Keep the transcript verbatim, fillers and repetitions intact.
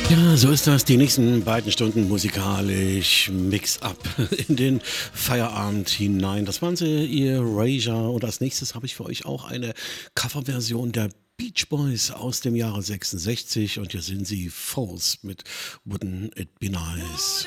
Ja, so ist das. Die nächsten beiden Stunden musikalisch Mix-up in den Feierabend hinein. Das waren sie, Erasure. Und als nächstes habe ich für euch auch eine Coverversion der Beach Boys aus dem Jahre sechsundsechzig. Und hier sind sie, Falls mit Wouldn't It Be Nice.